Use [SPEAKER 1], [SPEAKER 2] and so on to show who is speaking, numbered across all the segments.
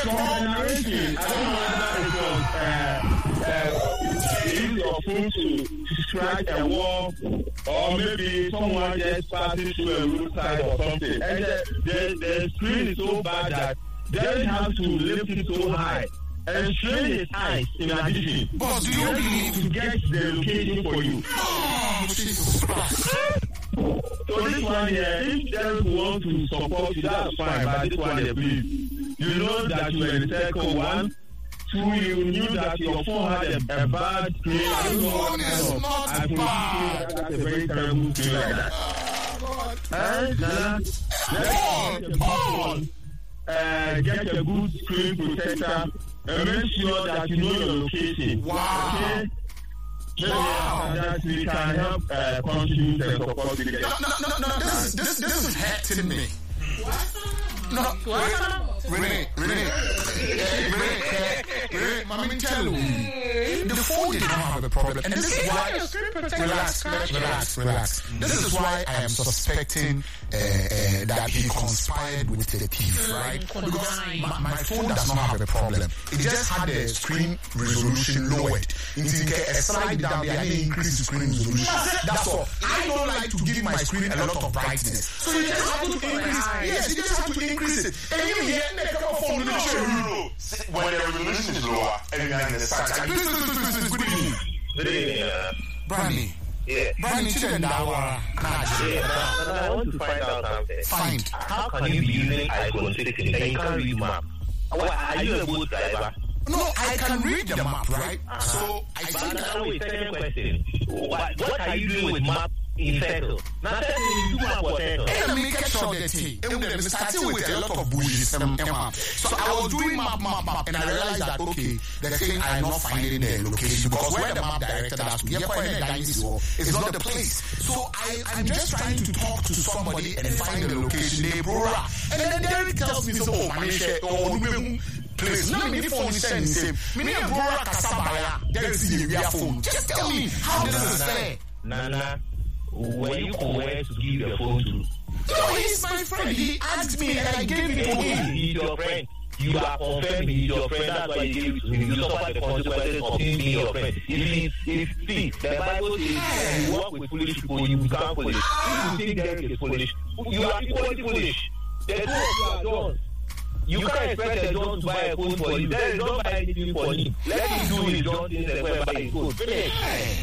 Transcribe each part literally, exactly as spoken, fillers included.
[SPEAKER 1] from the narration, I don't know whether it was uh, uh, use your phone to scratch a wall, or maybe someone just passing through a roadside or something. And the, the, the screen is so bad that they have to lift it so high and strain his eyes in addition.
[SPEAKER 2] But do you believe
[SPEAKER 1] to get the location for you?
[SPEAKER 2] Oh, Jesus Christ.
[SPEAKER 1] So this one here, if Derek wants to support you, that's fine, but this one here, please. You know that you were in circle one. Two, you knew that your phone had a, a bad screen. I don't know what kind of I bad. That's a very terrible screen like that. And Nana, let's get a good one. Uh, get a good screen protector and make sure that you know your location.
[SPEAKER 2] Wow.
[SPEAKER 1] Okay? Wow. That we can help uh, contribute and support you.
[SPEAKER 2] No, no, no, no, this is, this, this is hurting me. No,
[SPEAKER 3] What?
[SPEAKER 2] Renee, Renee, Renee, Renee, Mama, tell you, the phone did not have a problem, and this is why. Relax, relax, relax. This is why I am suspecting uh, uh, that he conspired with the thief, right? Because my, my phone does not have a problem. It just had the screen resolution lowered. Until a slide down there and increase the screen resolution. That's all. I don't like to give my screen a lot of brightness, so you just have to increase. Yes, you just have to increase it. And even here.
[SPEAKER 4] When the resolution is lower and you are in the side.
[SPEAKER 2] Good evening.
[SPEAKER 4] Good evening.
[SPEAKER 2] Brandy.
[SPEAKER 4] Yeah.
[SPEAKER 2] Brandy, children,
[SPEAKER 4] yeah, I want to find out something.
[SPEAKER 2] Find.
[SPEAKER 4] How can you be using iPhone sixteen and you can't read map? Are you a boat driver?
[SPEAKER 2] No, I can read the map, right? Uh-huh. So, I think
[SPEAKER 4] that... Wait, second question. What, what are you doing with map in Circle? Now, tell me, you do map for Circle.
[SPEAKER 2] And make a sure that he, and starting with a lot of bullies, um, um, so I was doing map, map, map, and I realized that, okay, the thing I'm not finding the location, because where the map directed us to, it's not the place. So, I, I'm just trying to talk to somebody and find the location, they bro, and then Derek tells me, so, oh, man, oh, place. No, me phone is saying same. Me me Bora Kasabaya. There is the real phone. Just tell me how this is fair.
[SPEAKER 4] Nana, were you coerced to give your phone to?
[SPEAKER 2] No, he's my friend. He asked me and I gave it to him.
[SPEAKER 4] He's your friend. You are confirmed he's your friend. That's why you gave it to him. You suffer the consequences of him being your friend. If he's, if see, the Bible says you work with foolish people, you become foolish. If you think Derek is foolish, you are equally foolish. The two of you are done. You can't expect a John to buy a phone for you. There is not buy anything for him. Let him do his John things and go and buy his phone. Finish.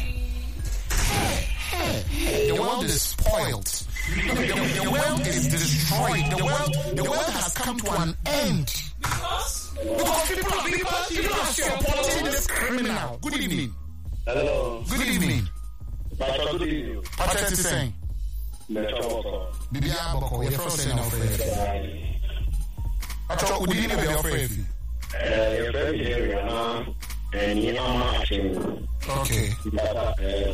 [SPEAKER 2] The world is spoiled. The, the, the world is destroyed. The world, the world has come to an end. Because? Because people are people, people are supporting this criminal. Good evening.
[SPEAKER 4] Hello.
[SPEAKER 2] Good evening.
[SPEAKER 4] Pastor, good evening.
[SPEAKER 2] What are you saying? Bibi Aboko, you're from saying Alfred. Acho, would you be afraid?
[SPEAKER 4] Eh, very area now, and you are matching.
[SPEAKER 2] Okay.
[SPEAKER 4] Uh,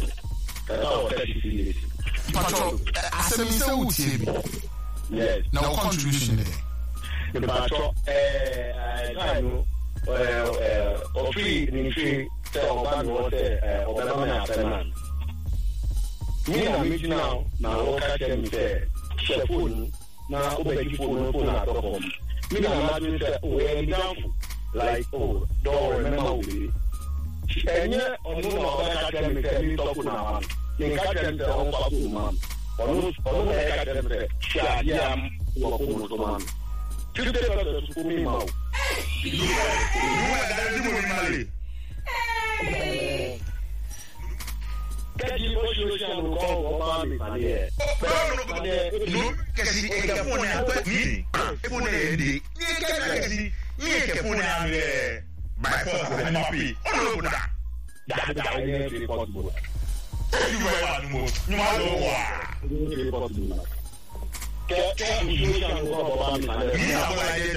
[SPEAKER 2] Pacho, asem se utie.
[SPEAKER 4] Yes.
[SPEAKER 2] Now contribution there.
[SPEAKER 4] The Pacho, eh, I know. Well, eh, or free, in free, tell one what eh, Obama has a man. Me na meeting now, now what I tell me say, share phone, now obey phone, phone at home. Me na imagine say, oh, we down like, oh, don't remember we. Enye onu na ọba ka me say me talk na man. Me ka tell me say on pa ko man. Onu onu na ka tell me say sha dia wo ko mo man. fifty percent ko mi ma o. You wa da di mo mi male. Kẹ́kì ó ṣe oṣù àwọn ọkọ̀ ọba mi pàdé ẹ̀.
[SPEAKER 5] Bẹ́ẹ̀ni ló kẹ̀sì ẹ̀kẹ́ fún ní àpẹ́ ní ẹ̀fún ní ẹ̀dẹ́ ní ẹ̀kẹ́ kẹ̀sì ní ẹ̀kẹ́ fún ní àmì ẹ̀ by force ẹ̀ máa pè ọ̀nà òkú dà.
[SPEAKER 4] Dàdà ẹ̀ ẹ̀ ṣe pọ̀tù.
[SPEAKER 5] Ẹ̀jú ẹ̀ wà ní mo ní wàá lọ wà.
[SPEAKER 4] Kẹ́kẹ́ ìṣòro ṣe àwọn ọkọ̀ ọba mi pàdé ẹ̀.